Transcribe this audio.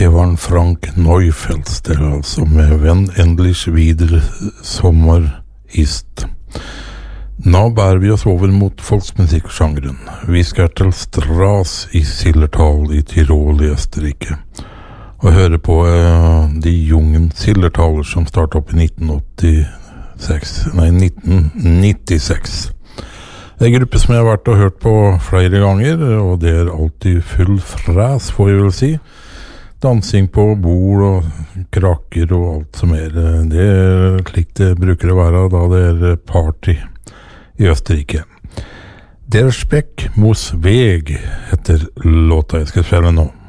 Det var en Frank Neufels der altså, med Wenn endlich wieder Sommer ist. Nå bærer vi oss over mot folksmusikksjangeren. Vi skal til Stras i Zillertal i Tirol i Østerrike. Og høre på de Jungen Zillertaler som startet opp i 1996. Det en gruppe som jeg har vært og hørt på flere ganger, og det alltid full fræs, får jeg vel si. Dansing på bord og krakker og alt som det slik det bruker å være da det party i Østerrike. Der Speck muss Weg heter låta jeg skal spille nå.